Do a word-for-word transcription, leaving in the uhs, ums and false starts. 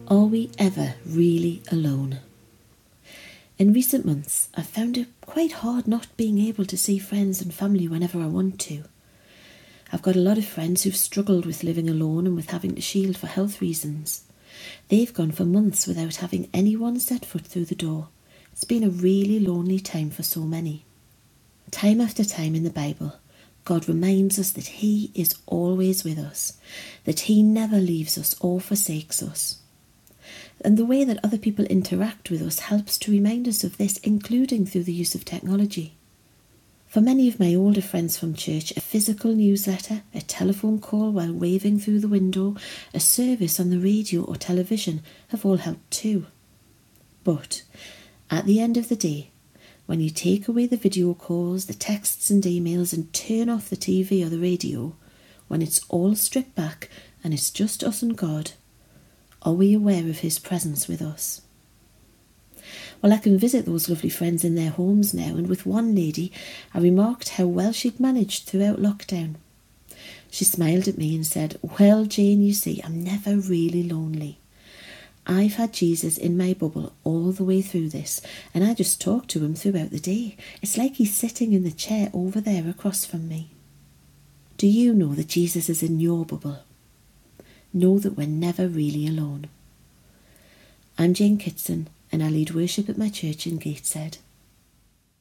Are we ever really alone? In recent months, I've found it quite hard not being able to see friends and family whenever I want to. I've got a lot of friends who've struggled with living alone and with having to shield for health reasons. They've gone for months without having anyone set foot through the door. It's been a really lonely time for so many. Time after time in the Bible, God reminds us that He is always with us, that He never leaves us or forsakes us. And the way that other people interact with us helps to remind us of this, including through the use of technology. For many of my older friends from church, a physical newsletter, a telephone call while waving through the window, a service on the radio or television have all helped too. But at the end of the day, when you take away the video calls, the texts and emails and turn off the T V or the radio, when it's all stripped back and it's just us and God, are we aware of His presence with us? Well, I can visit those lovely friends in their homes now, and with one lady, I remarked how well she'd managed throughout lockdown. She smiled at me and said, "Well, Jane, you see, I'm never really lonely. I've had Jesus in my bubble all the way through this, and I just talk to Him throughout the day. It's like He's sitting in the chair over there across from me." Do you know that Jesus is in your bubble? Know that we're never really alone. I'm Jane Kitson, and I lead worship at my church in Gateshead.